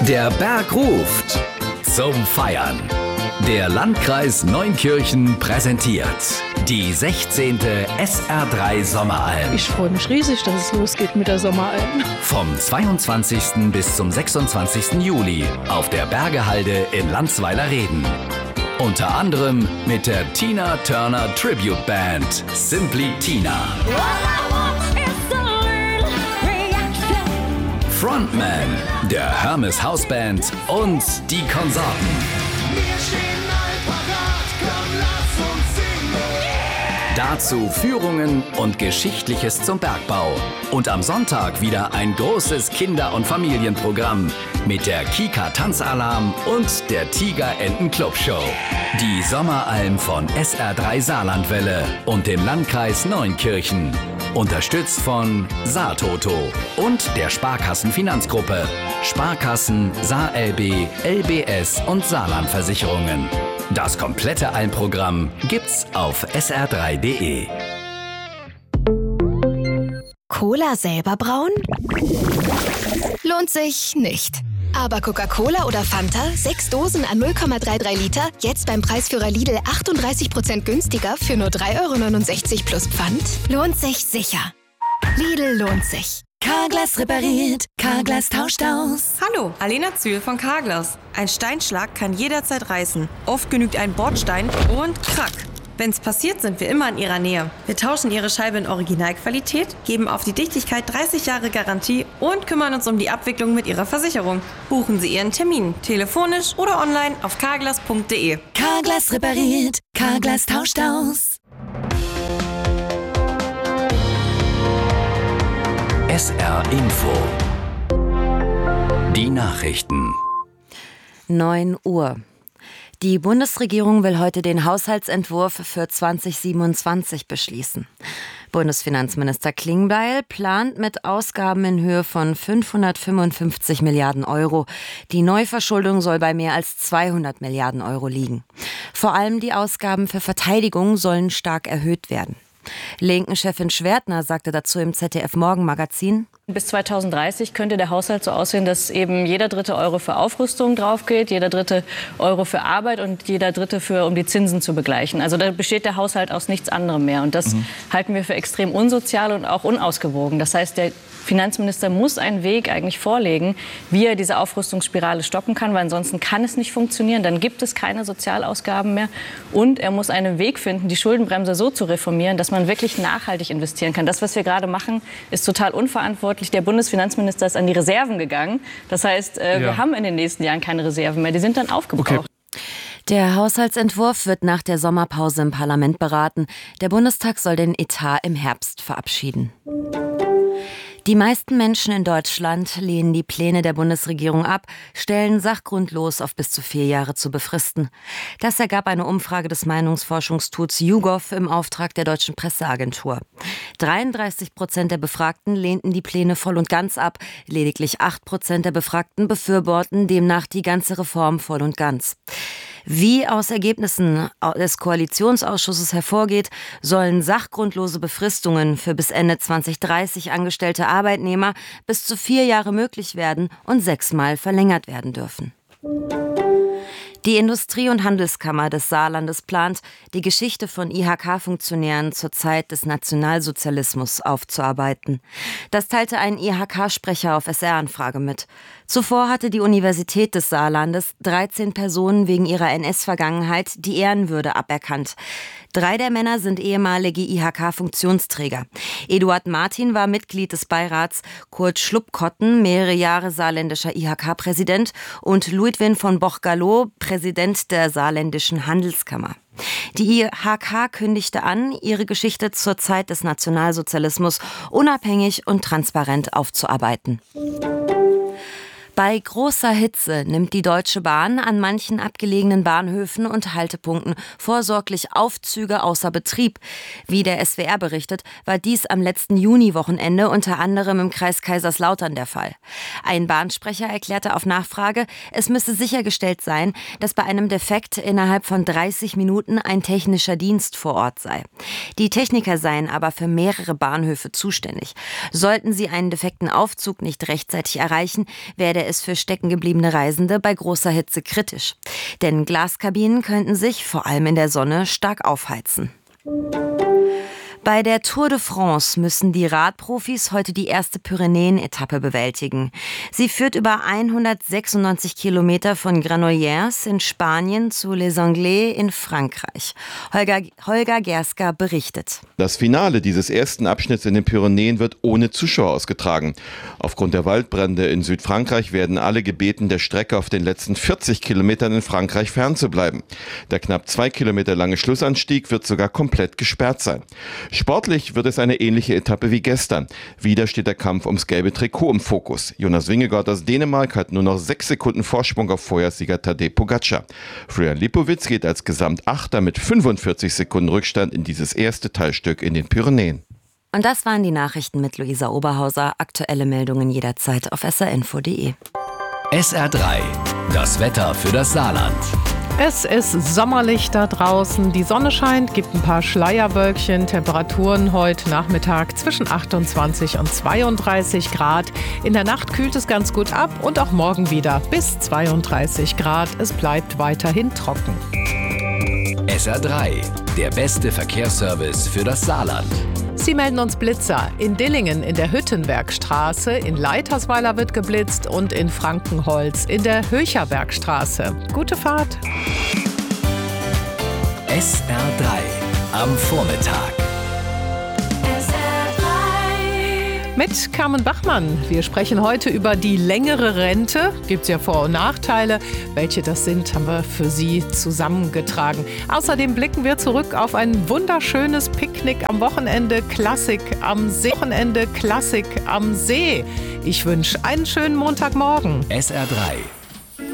Der Berg ruft zum Feiern. Der Landkreis Neunkirchen präsentiert die 16. SR3 Sommeralm. Ich freue mich riesig, dass es losgeht mit der Sommeralm. Vom 22. bis zum 26. Juli auf der Bergehalde in Landsweiler-Reden. Unter anderem mit der Tina Turner Tribute Band Simply Tina. Frontman, der Hermes Hausband und die Konsorten. Wir stehen allparat, komm, lass uns singen. Dazu Führungen und Geschichtliches zum Bergbau. Und am Sonntag wieder ein großes Kinder- und Familienprogramm mit der Kika Tanzalarm und der Tiger Enten Club Show. Die Sommeralm von SR3 Saarlandwelle und dem Landkreis Neunkirchen. Unterstützt von Saartoto und der Sparkassenfinanzgruppe. Sparkassen, SaarLB, LBS und Saarlandversicherungen. Das komplette Almprogramm gibt's auf sr3.de. Cola selber brauen? Lohnt sich nicht. Aber Coca-Cola oder Fanta, 6 Dosen an 0,33 Liter, jetzt beim Preisführer Lidl 38% günstiger für nur 3,69 € plus Pfand? Lohnt sich sicher. Lidl lohnt sich. Carglass repariert, Carglass tauscht aus. Hallo, Alena Zühl von Carglass. Ein Steinschlag kann jederzeit reißen. Oft genügt ein Bordstein und krack. Wenn's passiert, sind wir immer in Ihrer Nähe. Wir tauschen Ihre Scheibe in Originalqualität, geben auf die Dichtigkeit 30 Jahre Garantie und kümmern uns um die Abwicklung mit Ihrer Versicherung. Buchen Sie Ihren Termin, telefonisch oder online auf carglass.de. Carglass repariert, Carglass tauscht aus. SR Info. Die Nachrichten. 9 Uhr. Die Bundesregierung will heute den Haushaltsentwurf für 2027 beschließen. Bundesfinanzminister Klingbeil plant mit Ausgaben in Höhe von 555 Milliarden Euro. Die Neuverschuldung soll bei mehr als 200 Milliarden Euro liegen. Vor allem die Ausgaben für Verteidigung sollen stark erhöht werden. Linken-Chefin Schwertner sagte dazu im ZDF-Morgenmagazin: Bis 2030 könnte der Haushalt so aussehen, dass eben jeder dritte Euro für Aufrüstung drauf geht, jeder dritte Euro für Arbeit und jeder dritte um die Zinsen zu begleichen. Also da besteht der Haushalt aus nichts anderem mehr. Und das halten wir für extrem unsozial und auch unausgewogen. Das heißt, der Finanzminister muss einen Weg eigentlich vorlegen, wie er diese Aufrüstungsspirale stoppen kann, weil ansonsten kann es nicht funktionieren. Dann gibt es keine Sozialausgaben mehr. Und er muss einen Weg finden, die Schuldenbremse so zu reformieren, dass man wirklich nachhaltig investieren kann. Das, was wir gerade machen, ist total unverantwortlich. Der Bundesfinanzminister ist an die Reserven gegangen. Das heißt, wir haben in den nächsten Jahren keine Reserven mehr. Die sind dann aufgebraucht. Okay. Der Haushaltsentwurf wird nach der Sommerpause im Parlament beraten. Der Bundestag soll den Etat im Herbst verabschieden. Die meisten Menschen in Deutschland lehnen die Pläne der Bundesregierung ab, Stellen sachgrundlos auf bis zu 4 Jahre zu befristen. Das ergab eine Umfrage des Meinungsforschungstools YouGov im Auftrag der Deutschen Presseagentur. 33% der Befragten lehnten die Pläne voll und ganz ab. Lediglich 8% der Befragten befürworten demnach die ganze Reform voll und ganz. Wie aus Ergebnissen des Koalitionsausschusses hervorgeht, sollen sachgrundlose Befristungen für bis Ende 2030 angestellte Arbeitnehmer bis zu 4 Jahre möglich werden und 6-mal verlängert werden dürfen. Die Industrie- und Handelskammer des Saarlandes plant, die Geschichte von IHK-Funktionären zur Zeit des Nationalsozialismus aufzuarbeiten. Das teilte ein IHK-Sprecher auf SR-Anfrage mit. Zuvor hatte die Universität des Saarlandes 13 Personen wegen ihrer NS-Vergangenheit die Ehrenwürde aberkannt. 3 der Männer sind ehemalige IHK-Funktionsträger. Eduard Martin war Mitglied des Beirats, Kurt Schluppkotten mehrere Jahre saarländischer IHK-Präsident und Ludwin von Boch-Gallo Präsident der Saarländischen Handelskammer. Die IHK kündigte an, ihre Geschichte zur Zeit des Nationalsozialismus unabhängig und transparent aufzuarbeiten. Bei großer Hitze nimmt die Deutsche Bahn an manchen abgelegenen Bahnhöfen und Haltepunkten vorsorglich Aufzüge außer Betrieb. Wie der SWR berichtet, war dies am letzten Juniwochenende unter anderem im Kreis Kaiserslautern der Fall. Ein Bahnsprecher erklärte auf Nachfrage, es müsse sichergestellt sein, dass bei einem Defekt innerhalb von 30 Minuten ein technischer Dienst vor Ort sei. Die Techniker seien aber für mehrere Bahnhöfe zuständig. Sollten sie einen defekten Aufzug nicht rechtzeitig erreichen, werde wäre es für steckengebliebene Reisende bei großer Hitze kritisch. Denn Glaskabinen könnten sich, vor allem in der Sonne, stark aufheizen. Bei der Tour de France müssen die Radprofis heute die erste Pyrenäen-Etappe bewältigen. Sie führt über 196 Kilometer von Granollers in Spanien zu Les Anglais in Frankreich. Holger Gerska berichtet. Das Finale dieses ersten Abschnitts in den Pyrenäen wird ohne Zuschauer ausgetragen. Aufgrund der Waldbrände in Südfrankreich werden alle gebeten, der Strecke auf den letzten 40 Kilometern in Frankreich fernzubleiben. Der knapp 2 Kilometer lange Schlussanstieg wird sogar komplett gesperrt sein. Sportlich wird es eine ähnliche Etappe wie gestern. Wieder steht der Kampf ums gelbe Trikot im Fokus. Jonas Vingegaard aus Dänemark hat nur noch 6 Sekunden Vorsprung auf Vorjahrssieger Tadej Pogačar. Florian Lipowitz geht als Gesamtachter mit 45 Sekunden Rückstand in dieses erste Teilstück in den Pyrenäen. Und das waren die Nachrichten mit Luisa Oberhauser. Aktuelle Meldungen jederzeit auf srnfo.de. SR3, das Wetter für das Saarland. Es ist sommerlich da draußen, die Sonne scheint, gibt ein paar Schleierwölkchen, Temperaturen heute Nachmittag zwischen 28 und 32 Grad. In der Nacht kühlt es ganz gut ab und auch morgen wieder bis 32 Grad. Es bleibt weiterhin trocken. SR3, der beste Verkehrsservice für das Saarland. Sie melden uns Blitzer. In Dillingen in der Hüttenbergstraße, in Leitersweiler wird geblitzt und in Frankenholz in der Höcherbergstraße. Gute Fahrt. SR3 am Vormittag. Mit Carmen Bachmann. Wir sprechen heute über die längere Rente. Gibt es ja Vor- und Nachteile. Welche das sind, haben wir für Sie zusammengetragen. Außerdem blicken wir zurück auf ein wunderschönes Picknick am Wochenende. Klassik am See. Ich wünsche einen schönen Montagmorgen. SR3